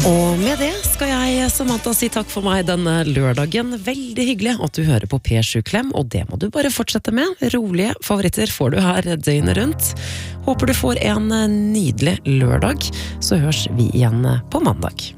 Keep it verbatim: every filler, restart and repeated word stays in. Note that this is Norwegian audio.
Og med det skal jeg, Samantha, si takk for meg denne lørdagen. Veldig hyggelig at du hører på P sju Klem, og det må du bare fortsette med. Rolige favoritter får du her døgnet rundt. Håper du får en nydelig lørdag, så høres vi igjen på mandag.